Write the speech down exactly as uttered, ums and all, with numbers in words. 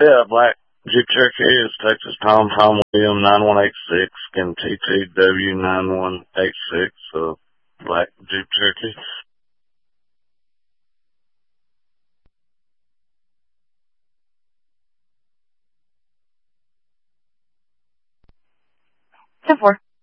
Yeah, Black Jeep Cherokee is Texas Tom, Tom William nine one eight six, and T T W nine one eight six, uh, Black Jeep Cherokee. ten four.